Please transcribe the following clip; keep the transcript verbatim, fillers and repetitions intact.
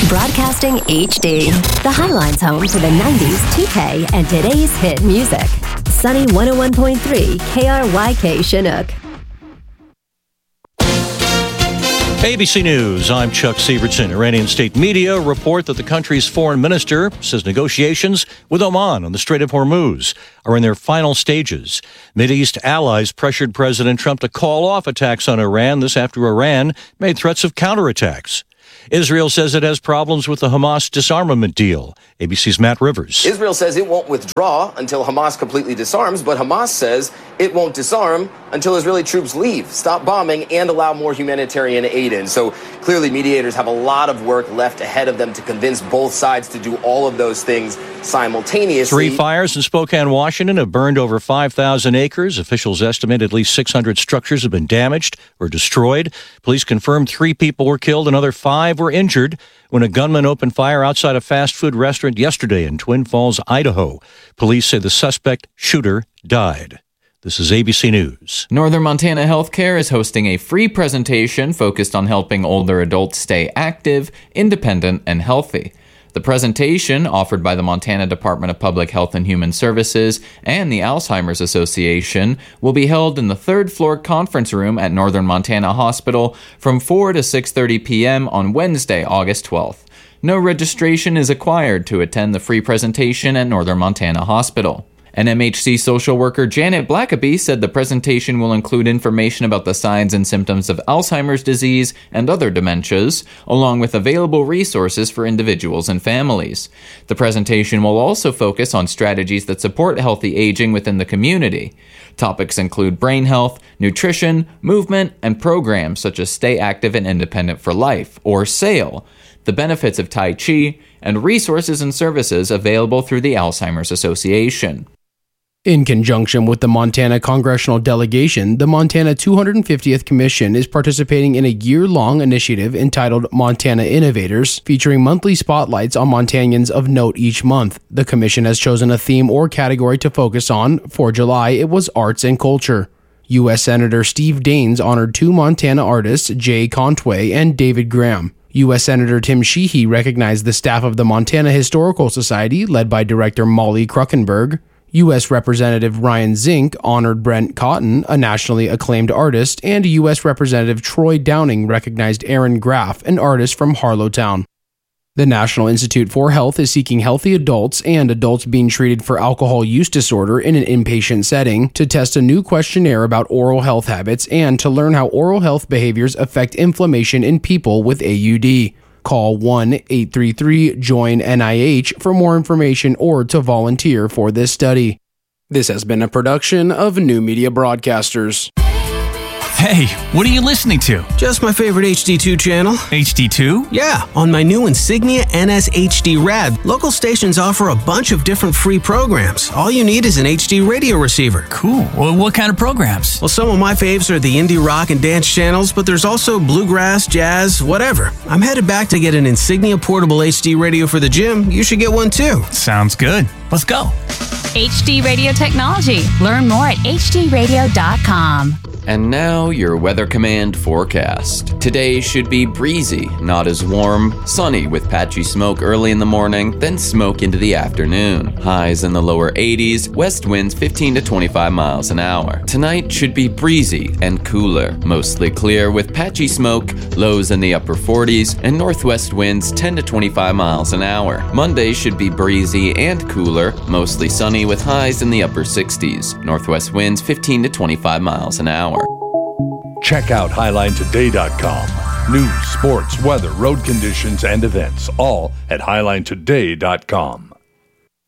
Broadcasting H D. The Highline's home for the nineties, two K, and today's hit music. Sunny one oh one point three K R Y K Chinook. A B C News, I'm Chuck Sievertson. Iranian state media report that the country's foreign minister says negotiations with Oman on the Strait of Hormuz are in their final stages. Mideast allies pressured President Trump to call off attacks on Iran, this after Iran made threats of counterattacks. Israel says it has problems with the Hamas disarmament deal. A B C's Matt Rivers. Israel says it won't withdraw until Hamas completely disarms, but Hamas says it won't disarm until Israeli troops leave, stop bombing, and allow more humanitarian aid in. So clearly mediators have a lot of work left ahead of them to convince both sides to do all of those things simultaneously. Three fires in Spokane, Washington have burned over five thousand acres. Officials estimate at least six hundred structures have been damaged or destroyed. Police confirmed three people were killed, another five were injured when a gunman opened fire outside a fast food restaurant yesterday in Twin Falls, Idaho. Police say the suspect shooter died. This is A B C News. Northern Montana Healthcare is hosting a free presentation focused on helping older adults stay active, independent, and healthy. The presentation, offered by the Montana Department of Public Health and Human Services and the Alzheimer's Association, will be held in the third floor conference room at Northern Montana Hospital from four to six thirty p.m. on Wednesday, August twelfth. No registration is required to attend the free presentation at Northern Montana Hospital. N M H C social worker Janet Blackaby said the presentation will include information about the signs and symptoms of Alzheimer's disease and other dementias, along with available resources for individuals and families. The presentation will also focus on strategies that support healthy aging within the community. Topics include brain health, nutrition, movement, and programs such as Stay Active and Independent for Life, or SAIL, the benefits of Tai Chi, and resources and services available through the Alzheimer's Association. In conjunction with the Montana Congressional Delegation, the Montana two hundred fiftieth Commission is participating in a year-long initiative entitled Montana Innovators, featuring monthly spotlights on Montanians of note each month. The Commission has chosen a theme or category to focus on. For July, it was arts and culture. U S Senator Steve Daines honored two Montana artists, Jay Contway and David Graham. U S Senator Tim Sheehy recognized the staff of the Montana Historical Society, led by director Molly Kruckenberg. U S Representative Ryan Zink honored Brent Cotton, a nationally acclaimed artist, and U S Representative Troy Downing recognized Aaron Graff, an artist from Harlowtown. The National Institute for Health is seeking healthy adults and adults being treated for alcohol use disorder in an inpatient setting to test a new questionnaire about oral health habits and to learn how oral health behaviors affect inflammation in people with A U D. Call one eight three three join N I H for more information or to volunteer for this study. This has been a production of New Media Broadcasters. Hey, what are you listening to? Just my favorite H D two channel. H D two? Yeah, on my new Insignia N S H D Rad, local stations offer a bunch of different free programs. All you need is an H D radio receiver. Cool. Well, what kind of programs? Well, some of my faves are the indie rock and dance channels, but there's also bluegrass, jazz, whatever. I'm headed back to get an Insignia portable H D radio for the gym. You should get one too. Sounds good. Let's go. H D Radio Technology. Learn more at h d radio dot com. And now, your Weather Command forecast. Today should be breezy, not as warm, sunny with patchy smoke early in the morning, then smoke into the afternoon. Highs in the lower eighties, west winds fifteen to twenty-five miles an hour. Tonight should be breezy and cooler, mostly clear with patchy smoke, lows in the upper forties, and northwest winds ten to twenty-five miles an hour. Monday should be breezy and cooler, mostly sunny with highs in the upper sixties. Northwest winds fifteen to twenty-five miles an hour. Check out highline today dot com. News, sports, weather, road conditions, and events, all at highline today dot com.